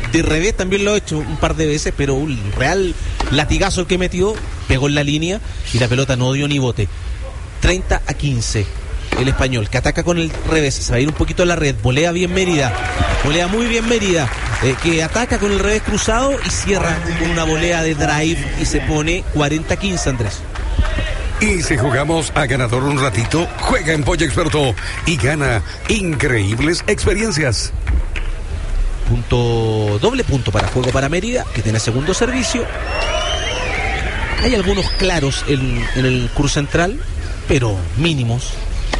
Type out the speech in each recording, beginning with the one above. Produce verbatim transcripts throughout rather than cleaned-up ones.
de revés también lo ha hecho un par de veces, pero un real latigazo el que metió, pegó en la línea y la pelota no dio ni bote. treinta a quince. El Español, que ataca con el revés, se va a ir un poquito a la red, volea bien Mérida, volea muy bien Mérida, eh, que ataca con el revés cruzado y cierra con una volea de drive y se pone cuarenta a quince, Andrés. Y si jugamos a ganador un ratito, juega en Polla Experto y gana increíbles experiencias. Punto, doble punto para Juego para Mérida, que tiene segundo servicio. Hay algunos claros en, en el Cruz Central, pero mínimos.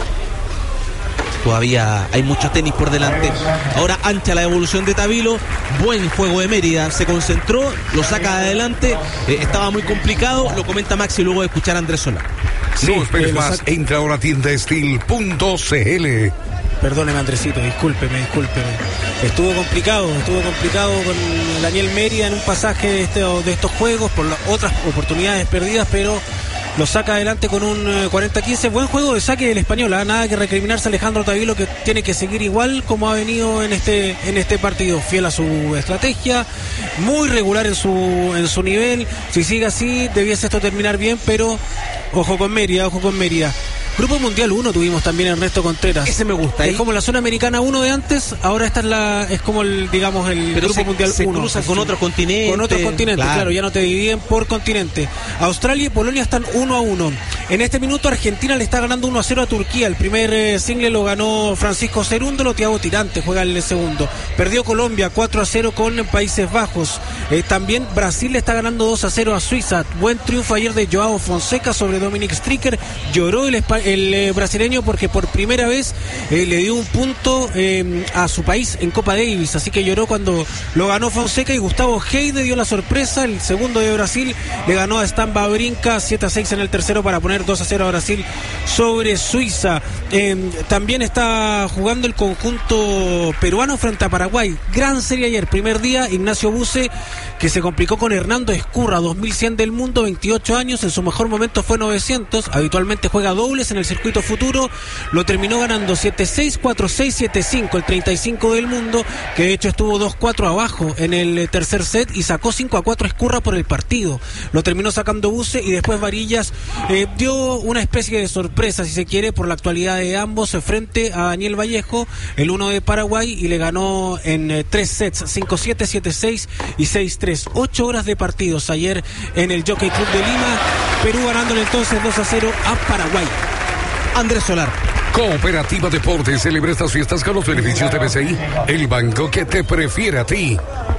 Todavía hay mucho tenis por delante. Ahora ancha la evolución de Tavilo. Buen juego de Mérida. Se concentró, lo saca adelante. Eh, estaba muy complicado. Lo comenta Maxi luego de escuchar a Andrés Solá. Sí, no esperes más. Saca... Entra ahora a tienda steel punto c l. Perdóneme, Andresito, discúlpeme, discúlpeme. Estuvo complicado, estuvo complicado con Daniel Mérida en un pasaje de, este, de estos juegos por las otras oportunidades perdidas, pero lo saca adelante con un cuarenta a quince. Buen juego de saque del Español, ¿eh? Nada que recriminarse a Alejandro Tavilo, que tiene que seguir igual como ha venido en este en este partido, fiel a su estrategia, muy regular en su en su nivel. Si sigue así, debiese esto terminar bien, pero ojo con Mérida, ojo con Mérida. Grupo Mundial uno tuvimos también Ernesto Contreras. Ese me gusta. Es ¿eh? como la zona americana uno de antes, ahora esta es la es como el, digamos, el Pero Grupo se, Mundial se uno. cruzan con otros continentes. Con otros continentes, claro. claro, ya no te dividen por continente. Australia y Polonia están uno a uno. En este minuto Argentina le está ganando uno a cero a Turquía. El primer eh, single lo ganó Francisco Cerúndolo, Thiago Tirante juega el segundo. Perdió Colombia cuatro a cero con Países Bajos. Eh, también Brasil le está ganando dos a cero a Suiza. Buen triunfo ayer de Joao Fonseca sobre Dominic Stricker. Lloró el, el eh, brasileño porque por primera vez eh, le dio un punto eh, a su país en Copa Davis, así que lloró cuando lo ganó Fonseca. Y Gustavo Heide dio la sorpresa, el segundo de Brasil, le ganó a Stan Wawrinka siete a seis en el tercero para poner dos a cero a Brasil sobre Suiza. Eh, también está jugando el conjunto peruano frente a Paraguay. Gran serie ayer, primer día, Ignacio Buse, que se complicó con Hernando Escurra, dos mil cien del mundo, veintiocho años, en su mejor momento fue novecientos, habitualmente juega dobles en el circuito futuro, lo terminó ganando siete seis, cuatro seis, siete cinco, el treinta y cinco del mundo, que de hecho estuvo dos cuatro abajo en el tercer set y sacó cinco a cuatro Escurra por el partido, lo terminó sacando Buse y después Varillas eh, dio una especie de sorpresa, si se quiere, por la actualidad de ambos frente a Daniel Vallejo, el uno de Paraguay, y le ganó en eh, tres sets, cinco siete, siete seis y seis tres. Ocho horas de partidos ayer en el Jockey Club de Lima, Perú ganándole entonces dos a cero a Paraguay. Andrés Solar. Cooperativa Deportes celebra estas fiestas con los beneficios de B C I, el banco que te prefiere a ti.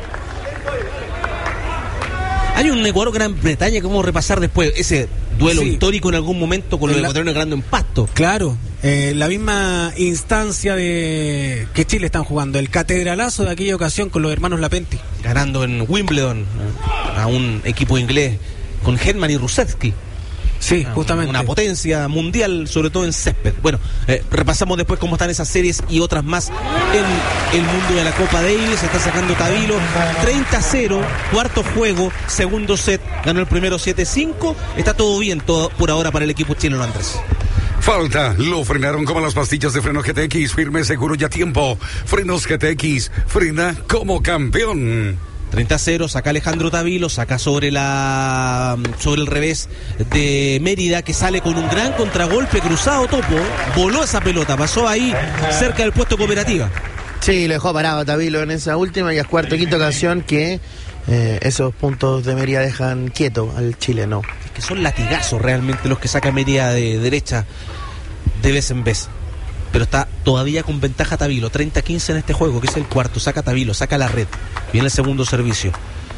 Hay un Ecuador Gran Bretaña que vamos a repasar después, ese duelo sí. histórico en algún momento con los la... ecuatorianos ganando en Pasto. Claro, eh, la misma instancia de que Chile están jugando, el catedralazo de aquella ocasión con los hermanos Lapenti. Ganando en Wimbledon a un equipo inglés con Hetman y Rusevski. Sí, justamente. Una potencia mundial, sobre todo en césped. Bueno, eh, repasamos después cómo están esas series y otras más en el mundo de la Copa Davis. Se está sacando Tavilo, treinta a cero, cuarto juego, segundo set, ganó el primero siete cinco. Está todo bien todo por ahora para el equipo chileno, Andrés. Falta, lo frenaron como las pastillas de freno G T X, firme, seguro y a tiempo. Frenos G T X, frena como campeón. treinta a cero, saca Alejandro Tavilo, saca sobre la sobre el revés de Mérida, que sale con un gran contragolpe cruzado, Topo, voló esa pelota, pasó ahí cerca del puesto Cooperativa. Sí, lo dejó parado Tavilo en esa última y es cuarta quinta ocasión que eh, esos puntos de Mérida dejan quieto al chileno. Es que son latigazos realmente los que saca Mérida de derecha de vez en vez. Pero está todavía con ventaja Tavilo, treinta a quince en este juego, que es el cuarto. Saca Tavilo, saca la red. Viene el segundo servicio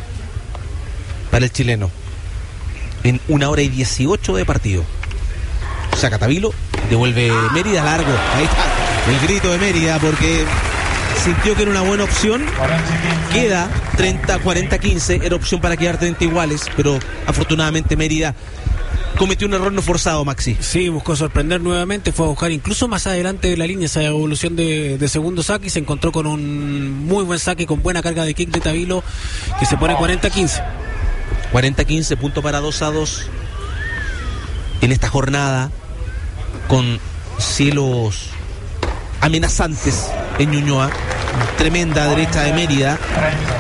para el chileno en una hora y dieciocho de partido. Saca Tavilo, devuelve Mérida largo. Ahí está el grito de Mérida porque sintió que era una buena opción. Queda treinta, cuarenta, quince. Era opción para quedar treinta iguales, pero afortunadamente Mérida cometió un error no forzado, Maxi. Sí, buscó sorprender nuevamente, fue a buscar incluso más adelante de la línea esa evolución de, de segundo saque y se encontró con un muy buen saque con buena carga de kick de Tavilo, que se pone cuarenta a quince. cuarenta a quince, punto para dos a dos en esta jornada, con cielos amenazantes en Ñuñoa. Tremenda derecha de Mérida.